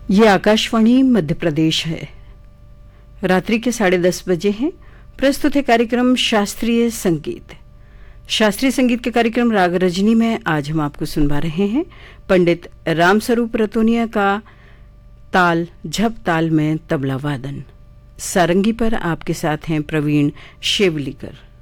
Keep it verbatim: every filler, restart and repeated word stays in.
ये आकाशवाणी मध्य प्रदेश है। रात्रि के साढ़े दस बजे हैं। प्रस्तुत है कार्यक्रम शास्त्रीय संगीत। शास्त्रीय संगीत के कार्यक्रम राग रजनी में आज हम आपको सुनवा रहे हैं पंडित रामस्वरूप रतोनिया का ताल झप ताल में तबला वादन। सारंगी पर आपके साथ हैं प्रवीण शेवलीकर।